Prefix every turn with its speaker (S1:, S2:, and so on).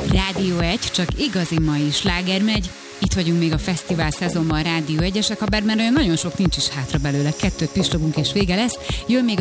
S1: Rádió 1, csak igazi mai sláger megy. Itt vagyunk még a fesztivál szezonban, Rádió 1-esek, habár már olyan nagyon sok nincs is hátra belőle. 2 pislogunk és vége lesz. Jön még